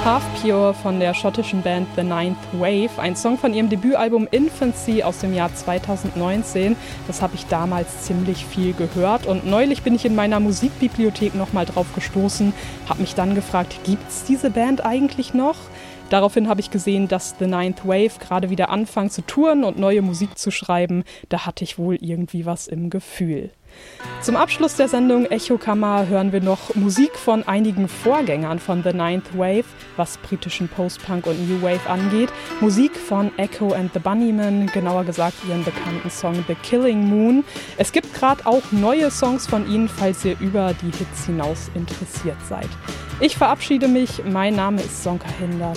Half Pure von der schottischen Band The Ninth Wave, ein Song von ihrem Debütalbum Infancy aus dem Jahr 2019. Das habe ich damals ziemlich viel gehört und neulich bin ich in meiner Musikbibliothek nochmal drauf gestoßen, habe mich dann gefragt, gibt's diese Band eigentlich noch? Daraufhin habe ich gesehen, dass The Ninth Wave gerade wieder anfangen zu touren und neue Musik zu schreiben. Da hatte ich wohl irgendwie was im Gefühl. Zum Abschluss der Sendung Echokammer hören wir noch Musik von einigen Vorgängern von The Ninth Wave, was britischen Post-Punk und New Wave angeht. Musik von Echo and the Bunnymen, genauer gesagt ihren bekannten Song The Killing Moon. Es gibt gerade auch neue Songs von ihnen, falls ihr über die Hits hinaus interessiert seid. Ich verabschiede mich, mein Name ist Sonka Hinders.